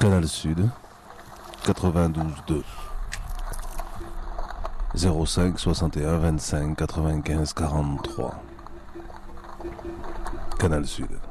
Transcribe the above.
Canal Sud, 92.2, 05 61 25 95 43. Canal Sud.